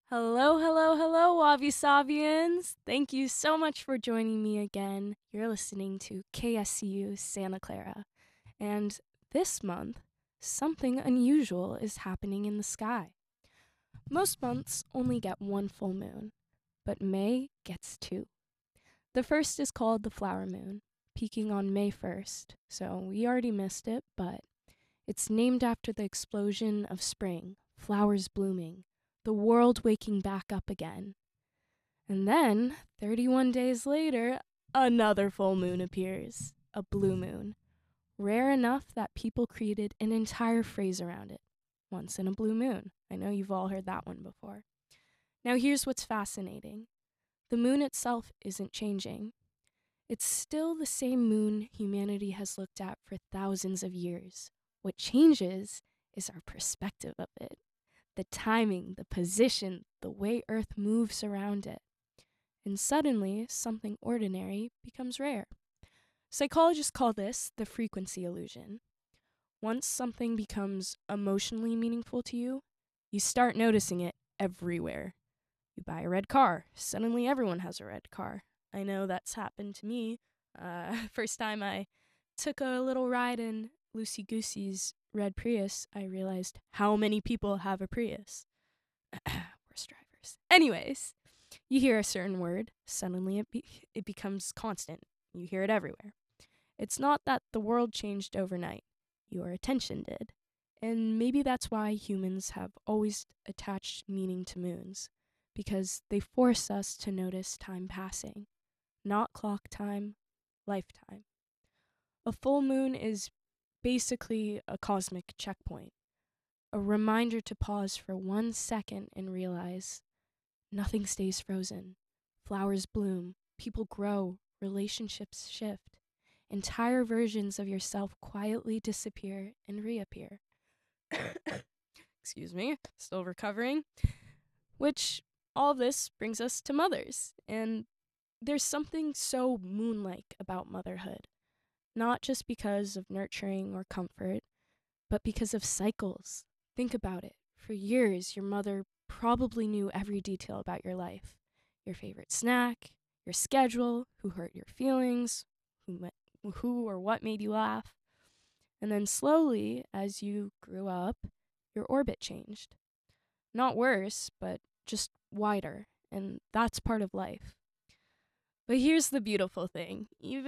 Hello, hello, hello, Wabi Sabians. Thank you so much for joining me again. You're listening to KSCU Santa Clara. And this month, something unusual is happening in the sky. Most months only get one full moon, but May gets two. The first is called the flower moon, peaking on May 1st, so we already missed it, but it's named after the explosion of spring, flowers blooming, the world waking back up again. And then, 31 days later, another full moon appears, a blue moon, rare enough that people created an entire phrase around it. Once in a blue moon. I know you've all heard that one before. Now, here's what's fascinating the moon itself isn't changing. It's still the same moon humanity has looked at for thousands of years. What changes is our perspective of it, the timing, the position, the way Earth moves around it. And suddenly, something ordinary becomes rare. Psychologists call this the frequency illusion. Once something becomes emotionally meaningful to you, you start noticing it everywhere. You buy a red car, suddenly everyone has a red car. I know that's happened to me. First time I took a little ride in Lucy Goosey's red Prius, I realized how many people have a Prius. Worst drivers. Anyways, you hear a certain word, suddenly it becomes constant. You hear it everywhere. It's not that the world changed overnight. Your attention did. And maybe that's why humans have always attached meaning to moons, because they force us to notice time passing, not clock time, lifetime. A full moon is basically a cosmic checkpoint, a reminder to pause for 1 second and realize nothing stays frozen. Flowers bloom, people grow, relationships shift. Entire versions of yourself quietly disappear and reappear. Excuse me, still recovering. Which all this brings us to mothers. And there's something so moon like about motherhood, not just because of nurturing or comfort, but because of cycles. Think about it. For years, your mother probably knew every detail about your life, your favorite snack, your schedule, who hurt your feelings, who or what made you laugh. And then slowly, as you grew up, your orbit changed. Not worse, but just wider. And that's part of life. But here's the beautiful thing. Even